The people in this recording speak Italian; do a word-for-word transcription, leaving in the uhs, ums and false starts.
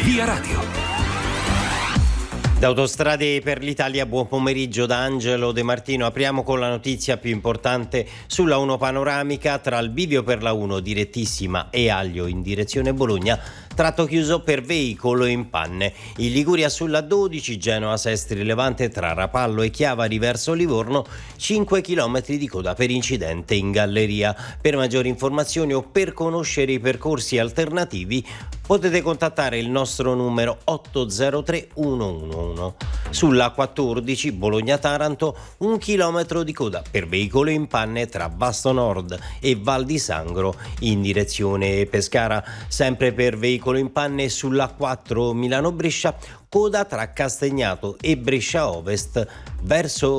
Via Radio. Da Autostrade per l'Italia, buon pomeriggio da Angelo De Martino. Apriamo con la notizia più importante sulla uno panoramica tra il bivio per la uno direttissima e Aglio in direzione Bologna, tratto chiuso per veicolo in panne. In Liguria sulla dodici Genoa Sestri Levante tra Rapallo e Chiavari verso Livorno, cinque chilometri di coda per incidente in galleria. Per maggiori informazioni o per conoscere i percorsi alternativi potete contattare il nostro numero otto zero tre uno uno uno. Sulla quattordici Bologna-Taranto, un chilometro di coda per veicolo in panne tra Vasto Nord e Val di Sangro in direzione Pescara. Sempre per veicolo in panne sulla quattro Milano-Brescia, coda tra Castagnato e Brescia Ovest verso